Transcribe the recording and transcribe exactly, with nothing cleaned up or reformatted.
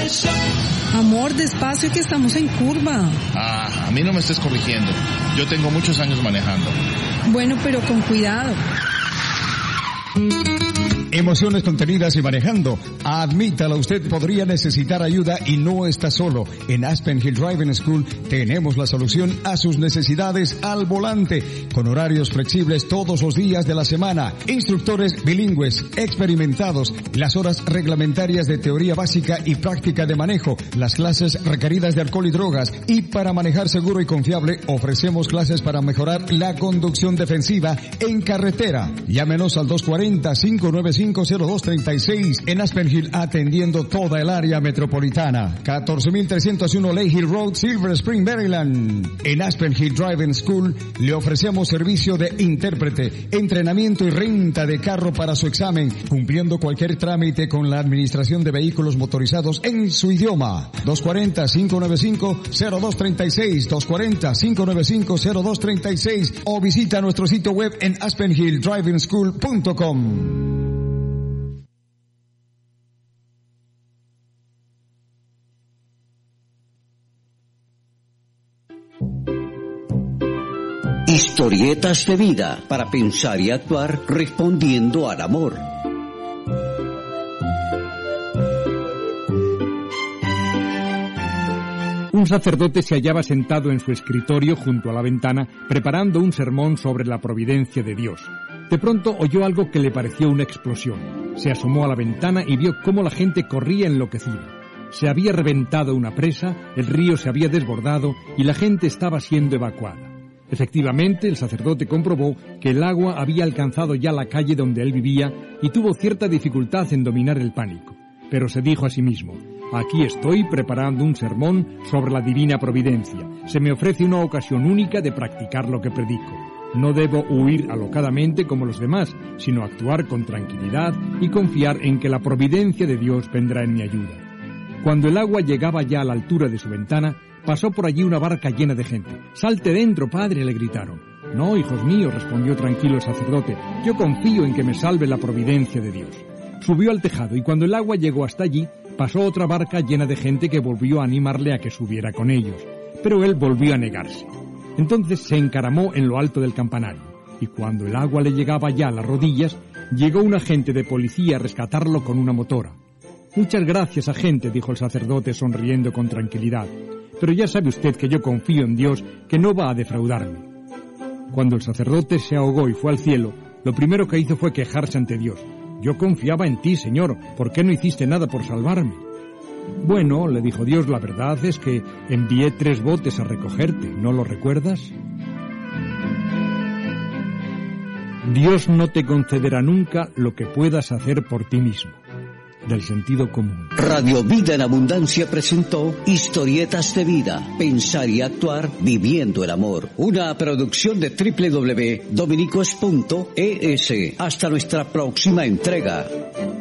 Amor, despacio que estamos en curva. Ah, a mí no me estés corrigiendo. Yo tengo muchos años manejando. Bueno, pero con cuidado. Emociones contenidas y manejando. Admítala, usted podría necesitar ayuda y no está solo. En Aspen Hill Driving School tenemos la solución a sus necesidades al volante, con horarios flexibles todos los días de la semana, instructores bilingües, experimentados, las horas reglamentarias de teoría básica y práctica de manejo, las clases requeridas de alcohol y drogas, y para manejar seguro y confiable ofrecemos clases para mejorar la conducción defensiva en carretera. Llámenos al dos cuarenta, cinco nueve cinco, cero dos treinta y seis en Aspen Hill, atendiendo toda el área metropolitana. catorce mil trescientos uno Lake Hill Road, Silver Spring, Maryland. En Aspen Hill Driving School le ofrecemos servicio de intérprete, entrenamiento y renta de carro para su examen, cumpliendo cualquier trámite con la administración de vehículos motorizados en su idioma. dos cuarenta, cinco nueve cinco, cero dos treinta y seis, dos cuarenta, cinco nueve cinco, cero dos treinta y seis, o visita nuestro sitio web en aspen hill driving school punto com. Historietas de vida para pensar y actuar respondiendo al amor. Un sacerdote se hallaba sentado en su escritorio junto a la ventana preparando un sermón sobre la providencia de Dios. De pronto oyó algo que le pareció una explosión. Se asomó a la ventana y vio cómo la gente corría enloquecida. Se había reventado una presa, el río se había desbordado y la gente estaba siendo evacuada. Efectivamente, el sacerdote comprobó que el agua había alcanzado ya la calle donde él vivía y tuvo cierta dificultad en dominar el pánico. Pero se dijo a sí mismo: aquí estoy preparando un sermón sobre la divina providencia. Se me ofrece una ocasión única de practicar lo que predico. No debo huir alocadamente como los demás, sino actuar con tranquilidad y confiar en que la providencia de Dios vendrá en mi ayuda. Cuando el agua llegaba ya a la altura de su ventana, pasó por allí una barca llena de gente. «¡Salte dentro, padre!», le gritaron. «No, hijos míos», respondió tranquilo el sacerdote, «yo confío en que me salve la providencia de Dios». Subió al tejado y cuando el agua llegó hasta allí, pasó otra barca llena de gente que volvió a animarle a que subiera con ellos. Pero él volvió a negarse. Entonces se encaramó en lo alto del campanario, y cuando el agua le llegaba ya a las rodillas, llegó un agente de policía a rescatarlo con una motora. «Muchas gracias, agente», dijo el sacerdote sonriendo con tranquilidad, «pero ya sabe usted que yo confío en Dios, que no va a defraudarme». Cuando el sacerdote se ahogó y fue al cielo, lo primero que hizo fue quejarse ante Dios. «Yo confiaba en ti, Señor, ¿por qué no hiciste nada por salvarme?» «Bueno», le dijo Dios, «la verdad es que envié tres botes a recogerte, ¿no lo recuerdas?» Dios no te concederá nunca lo que puedas hacer por ti mismo. Del sentido común. Radio Vida en Abundancia presentó Historietas de Vida, pensar y actuar viviendo el amor. Una producción de doble u doble u doble u punto dominicos punto e s. Hasta nuestra próxima entrega.